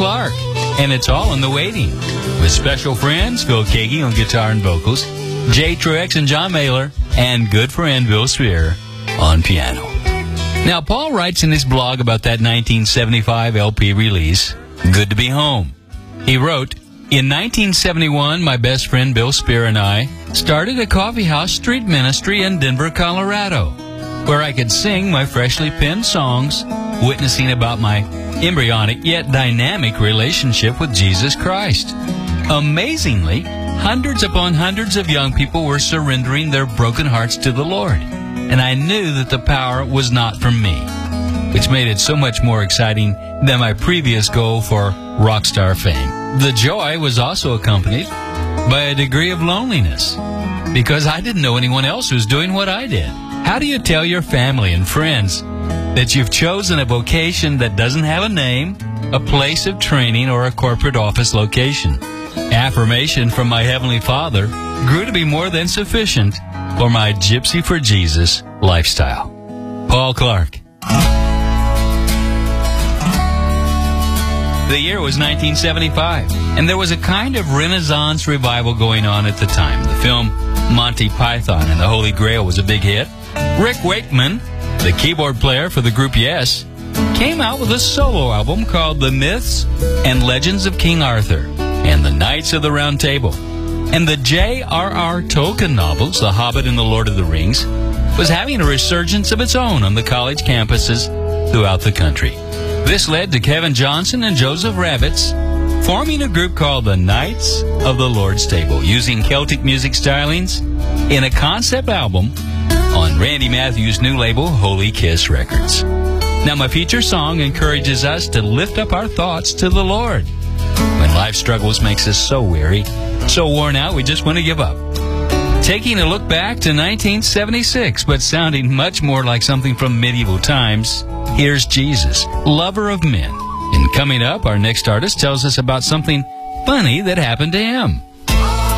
Clark, and it's all in the waiting. With special friends, Phil Kagi on guitar and vocals, Jay Truex and John Mailer, and good friend Bill Spear on piano. Now, Paul writes in his blog about that 1975 LP release, Good to Be Home. He wrote, in 1971, my best friend Bill Spear and I started a coffeehouse street ministry in Denver, Colorado, where I could sing my freshly penned songs, witnessing about my embryonic yet dynamic relationship with Jesus Christ. Amazingly, hundreds upon hundreds of young people were surrendering their broken hearts to the Lord, and I knew that the power was not from me, which made it so much more exciting than my previous goal for rock star fame. The joy was also accompanied by a degree of loneliness, because I didn't know anyone else who was doing what I did. How do you tell your family and friends that you've chosen a vocation that doesn't have a name, a place of training, or a corporate office location? Affirmation from my Heavenly Father grew to be more than sufficient for my Gypsy for Jesus lifestyle. Paul Clark. The year was 1975, and there was a kind of Renaissance revival going on at the time. The film Monty Python and the Holy Grail was a big hit. Rick Wakeman, the keyboard player for the group Yes, came out with a solo album called The Myths and Legends of King Arthur and the Knights of the Round Table. And the J.R.R. Tolkien novels, The Hobbit and the Lord of the Rings, was having a resurgence of its own on the college campuses throughout the country. This led to Kevin Johnson and Joseph Rabbits forming a group called the Knights of the Lord's Table, using Celtic music stylings in a concept album on Randy Matthews' new label, Holy Kiss Records. Now, my feature song encourages us to lift up our thoughts to the Lord when life struggles makes us so weary, so worn out, we just want to give up. Taking a look back to 1976, but sounding much more like something from medieval times, here's Jesus, Lover of Men. And coming up, our next artist tells us about something funny that happened to him.